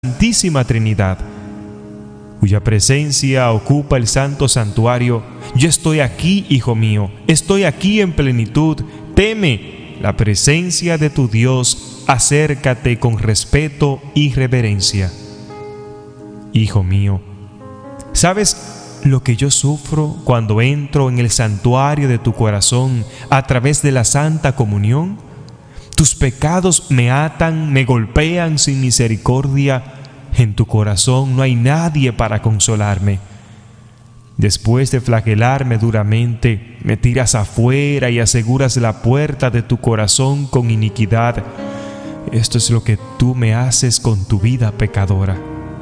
Santísima Trinidad, cuya presencia ocupa el santo santuario. Yo estoy aquí, hijo mío, estoy aquí en plenitud. Teme la presencia de tu Dios, acércate con respeto y reverencia. Hijo mío, ¿sabes lo que yo sufro cuando entro en el santuario de tu corazón a través de la Santa Comunión? Tus pecados me atan, me golpean sin misericordia. En tu corazón no hay nadie para consolarme. Después de flagelarme duramente, me tiras afuera y aseguras la puerta de tu corazón con iniquidad. Esto es lo que tú me haces con tu vida pecadora.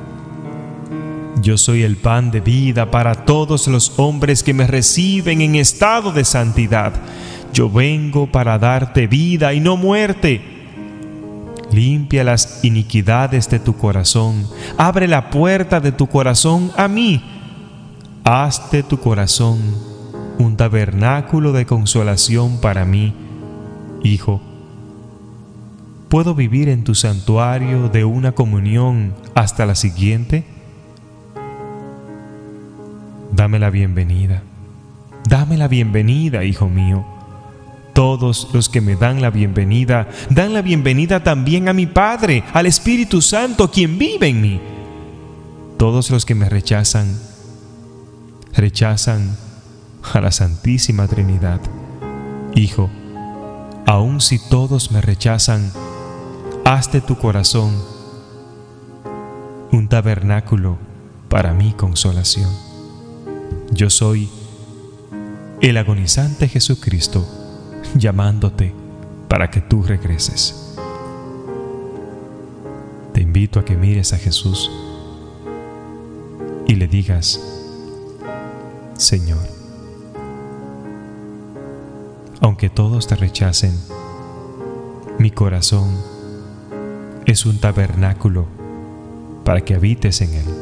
Yo soy el pan de vida para todos los hombres que me reciben en estado de santidad. Yo vengo para darte vida y no muerte. Limpia las iniquidades de tu corazón. Abre la puerta de tu corazón a mí. Haz de tu corazón un tabernáculo de consolación para mí, hijo. ¿Puedo vivir en tu santuario de una comunión hasta la siguiente? Dame la bienvenida. Dame la bienvenida, hijo mío. Todos los que me dan la bienvenida también a mi Padre, al Espíritu Santo, quien vive en mí. Todos los que me rechazan a la Santísima Trinidad. Hijo, aun si todos me rechazan, haz de tu corazón un tabernáculo para mi consolación. Yo soy el agonizante Jesucristo, llamándote para que tú regreses. Te invito a que mires a Jesús y le digas: Señor, aunque todos te rechacen, mi corazón es un tabernáculo para que habites en él.